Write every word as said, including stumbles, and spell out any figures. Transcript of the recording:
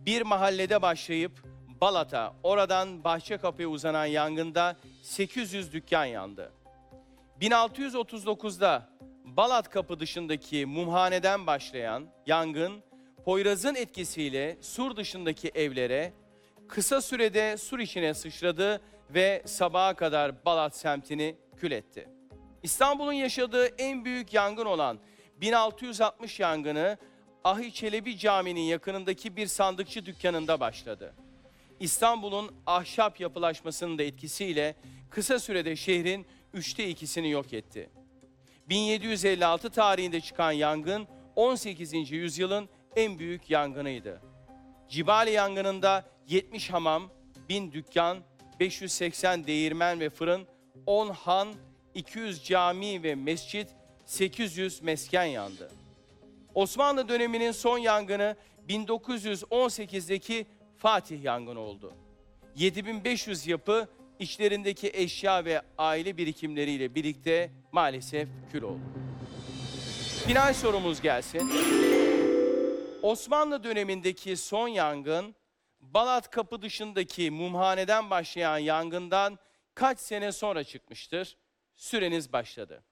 Bir mahallede başlayıp Balat'a, oradan Bahçekapı'ya uzanan yangında sekiz yüz dükkan yandı. bin altı yüz otuz dokuzda Balat Kapı dışındaki mumhaneden başlayan yangın, Poyraz'ın etkisiyle Sur dışındaki evlere kısa sürede sur içine sıçradı ve sabaha kadar Balat semtini kül etti. İstanbul'un yaşadığı en büyük yangın olan bin altı yüz altmış yangını Ahi Çelebi Camii'nin yakınındaki bir sandıkçı dükkanında başladı. İstanbul'un ahşap yapılaşmasının da etkisiyle kısa sürede şehrin üçte ikisini yok etti. bin yedi yüz elli altı tarihinde çıkan yangın on sekizinci yüzyılın en büyük yangınıydı. Cibali yangınında yetmiş hamam, bin dükkan, beş yüz seksen değirmen ve fırın, on han, iki yüz cami ve mescit, sekiz yüz mesken yandı. Osmanlı döneminin son yangını bin dokuz yüz on sekizdeki Fatih yangını oldu. yedi bin beş yüz yapı içlerindeki eşya ve aile birikimleriyle birlikte maalesef kül oldu. Final sorumuz gelsin. Osmanlı dönemindeki son yangın, Balat Kapı dışındaki mumhaneden başlayan yangından kaç sene sonra çıkmıştır? Süreniz başladı.